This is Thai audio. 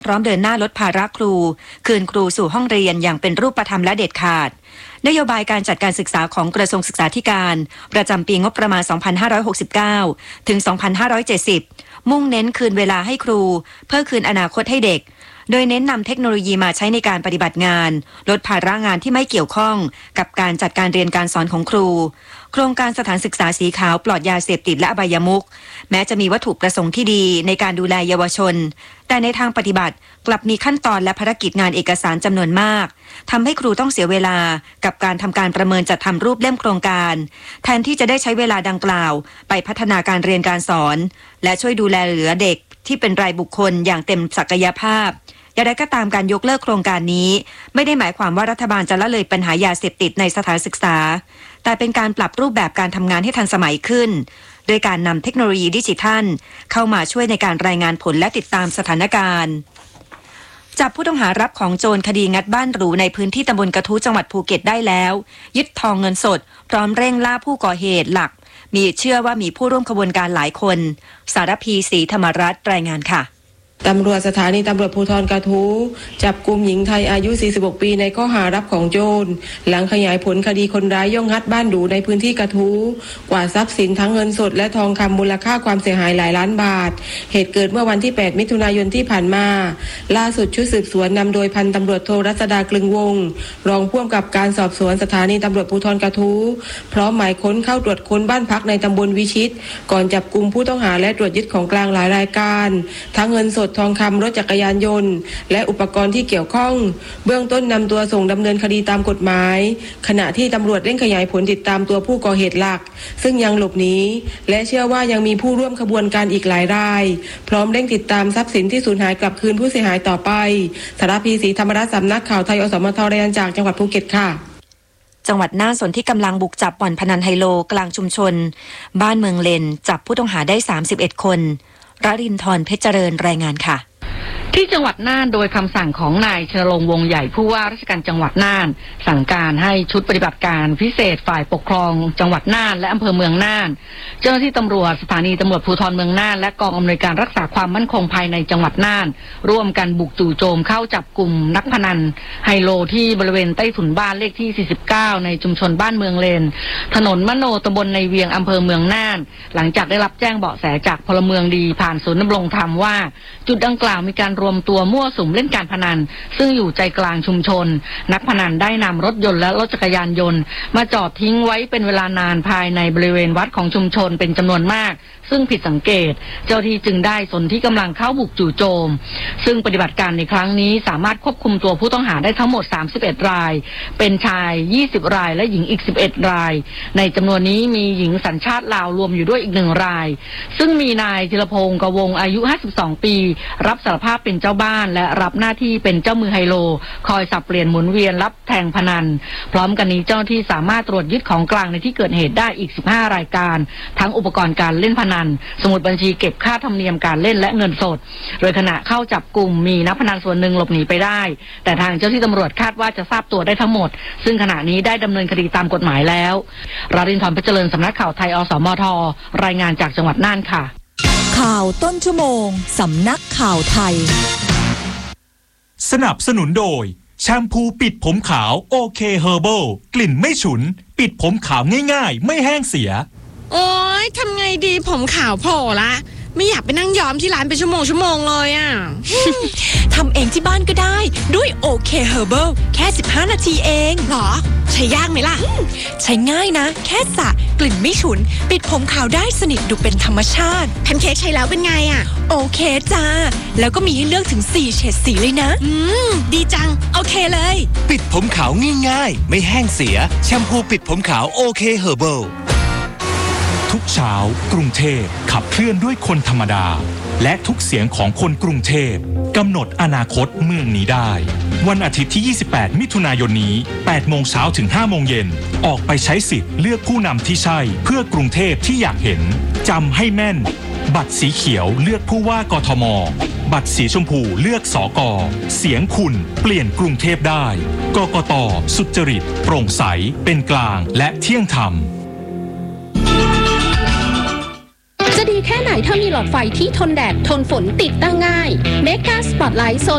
พร้อมเดินหน้าลดภาระครูคืนครูสู่ห้องเรียนอย่างเป็นรูปธรรมและเด็ดขาดนโยบายการจัดการศึกษาของกระทรวงศึกษาธิการประจำปีงบประมาณ 2569 ถึง 2570 มุ่งเน้นคืนเวลาให้ครูเพื่อคืนอนาคตให้เด็กโดยเน้นนำเทคโนโลยีมาใช้ในการปฏิบัติงานลดภาระงานที่ไม่เกี่ยวข้องกับการจัดการเรียนการสอนของครูโครงการสถานศึกษาสีขาวปลอดยาเสพติดและอบายมุขแม้จะมีวัตถุประสงค์ที่ดีในการดูแลเยาวชนแต่ในทางปฏิบัติกลับมีขั้นตอนและภารกิจงานเอกสารจำนวนมากทำให้ครูต้องเสียเวลากับการทำการประเมินจัดทำรูปเล่มโครงการแทนที่จะได้ใช้เวลาดังกล่าวไปพัฒนาการเรียนการสอนและช่วยดูแลเหลือเด็กที่เป็นรายบุคคลอย่างเต็มศักยภาพอย่างไรก็ตามการยกเลิกโครงการนี้ไม่ได้หมายความว่ารัฐบาลจะละเลยปัญหายาเสพติดในสถานศึกษาแต่เป็นการปรับรูปแบบการทำงานให้ทันสมัยขึ้นโดยการนำเทคโนโลยีดิจิทัลเข้ามาช่วยในการรายงานผลและติดตามสถานการณ์จับผู้ต้องหารับของโจรคดีงัดบ้านหรูในพื้นที่ตำบลกระทู้จังหวัดภูเก็ตได้แล้วยึดทองเงินสดพร้อมเร่งล่าผู้ก่อเหตุหลักมีเชื่อว่ามีผู้ร่วมขบวนการหลายคนสารพีศรีธรรมรัตน์รายงานค่ะตำรวจสถานีตำรวจภูธรกระทู้จับกุมหญิงไทยอายุ 46 ปีในข้อหารับของโจรหลังขยายผลคดีคนร้ายย่องงัดบ้านหรูในพื้นที่กระทู้กว่าทรัพย์สินทั้งเงินสดและทองคำมูลค่าความเสียหายหลายล้านบาทเหตุเกิดเมื่อวันที่ 8 มิถุนายนที่ผ่านมาล่าสุดชุดสืบสวนนำโดยพันตำรวจโทรัศดากลึงวงศ์รองผู้กำกับการสอบสวนสถานีตำรวจภูธรกระทู้พร้อมหมายค้นเข้าตรวจค้นบ้านพักในตำบลวิชิตก่อนจับกุมผู้ต้องหาและตรวจยึดของกลางหลายรายการทั้งเงินสดทองคำรถจักรยานยนต์และอุปกรณ์ที่เกี่ยวข้องเบื้องต้นนำตัวส่งดำเนินคดีตามกฎหมายขณะที่ตำรวจเร่งขยายผลติดตามตัวผู้ก่อเหตุหลักซึ่งยังหลบหนีและเชื่อว่ายังมีผู้ร่วมขบวนการอีกหลายรายพร้อมเร่งติดตามทรัพย์สินที่สูญหายกลับคืนผู้เสียหายต่อไปสารพีศรีธรรมรัตน์สำนักข่าวไทยอสมทรายงานจากจังหวัดภูเก็ตค่ะจังหวัดน่านส่วนที่กำลังบุกจับบ่อนพนันไฮโลกลางชุมชนบ้านเมืองเลนจับผู้ต้องหาได้31คนรรินทร์เพชรเจริญรายงานค่ะที่จังหวัดน่านโดยคำสั่งของนายชลงค์วงใหญ่ผู้ว่าราชการจังหวัดน่านสั่งการให้ชุดปฏิบัติการพิเศษฝ่ายปกครองจังหวัดน่านและอำเภอเมืองน่านเจ้าหน้าที่ตำรวจสถานีตำรวจภูธรเมืองน่านและกองอำนวยการรักษาความมั่นคงภายในจังหวัดน่านร่วมกันบุกจู่โจมเข้าจับกลุ่มนักพนันไฮโลที่บริเวณใต้ถุนบ้านเลขที่49ในชุมชนบ้านเมืองเลนถนนมโนตำบลในเวียงอำเภอเมืองน่านหลังจากได้รับแจ้งเบาะแสจากพลเมืองดีผ่านศูนย์ดำรงธรรมว่าจุดดังกล่าวมีการรวมตัวมั่วสุมเล่นการพนันซึ่งอยู่ใจกลางชุมชนนักพนันได้นำรถยนต์และรถจักรยานยนต์มาจอดทิ้งไว้เป็นเวลานานภายในบริเวณวัดของชุมชนเป็นจำนวนมากซึ่งผิดสังเกตเจ้าที่จึงได้สนที่กำลังเข้าบุกจู่โจมซึ่งปฏิบัติการในครั้งนี้สามารถควบคุมตัวผู้ต้องหาได้ทั้งหมด31รายเป็นชาย20รายและหญิงอีก11รายในจำนวนนี้มีหญิงสัญชาติลาวรวมอยู่ด้วยอีก1รายซึ่งมีนายธีรพงศ์กวงอายุ52ปีรับสารภาพเป็นเจ้าบ้านและรับหน้าที่เป็นเจ้ามือไฮโลคอยสับเปลี่ยนหมุนเวียนรับแทงพนันพร้อมกันนี้เจ้าหน้าที่สามารถตรวจยึดของกลางในที่เกิดเหตุได้อีก15รายการทั้งอุปกรณ์การเล่นพนันสมุดบัญชีเก็บค่าธรรมเนียมการเล่นและเงินสดโดยขณะเข้าจับกลุ่มมีนักพนันส่วนหนึ่งหลบหนีไปได้แต่ทางเจ้าที่ตำรวจคาดว่าจะทราบตัวได้ทั้งหมดซึ่งขณะนี้ได้ดำเนินคดีตามกฎหมายแล้วรารินทร์เพชรเจริญสำนักข่าวไทยอสมทรายงานจากจังหวัดน่านค่ะข่าวต้นชั่วโมงสำนักข่าวไทยสนับสนุนโดยแชมพูปิดผมขาวโอเคเฮอร์เบิลกลิ่นไม่ฉุนปิดผมขาวง่ายๆไม่แห้งเสียโอ๊ยทำไงดีผมขาวโผล่ละไม่อยากไปนั่งย้อมที่ร้านเป็นชั่วโมงเลยอ่ะทำเองที่บ้านก็ได้ด้วยโอเคเฮอร์เบิลแค่15นาทีเองหรอใช้ยากไหมล่ะใช้ง่ายนะแค่สระกลิ่นไม่ฉุนปิดผมขาวได้สนิทดูเป็นธรรมชาติแพนเค้กใช้แล้วเป็นไงอ่ะโอเคจ้าแล้วก็มีให้เลือกถึง4เฉดสีเลยนะดีจังโอเคเลยปิดผมขาวง่ายๆไม่แห้งเสียแชมพูปิดผมขาวโอเคเฮอร์เบิลทุกเช้ากรุงเทพขับเคลื่อนด้วยคนธรรมดาและทุกเสียงของคนกรุงเทพกำหนดอนาคตเมืองนี้ได้วันอาทิตย์ที่28มิถุนายนนี้8โมงเช้าถึง5โมงเย็นออกไปใช้สิทธิ์เลือกผู้นำที่ใช่เพื่อกรุงเทพที่อยากเห็นจำให้แม่นบัตรสีเขียวเลือกผู้ว่ากทมบัตรสีชมพูเลือกสก.เสียงคุณเปลี่ยนกรุงเทพได้กกต.สุจริตโปร่งใสเป็นกลางและเที่ยงธรรมจะดีแค่ไหนถ้ามีหลอดไฟที่ทนแดดทนฝนติดตั้งง่ายเมกาสปอตไลท์โซ